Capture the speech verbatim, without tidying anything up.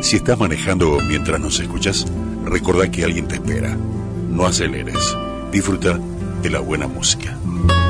Si estás manejando mientras nos escuchas, recordá que alguien te espera. No aceleres. Disfruta de la buena música.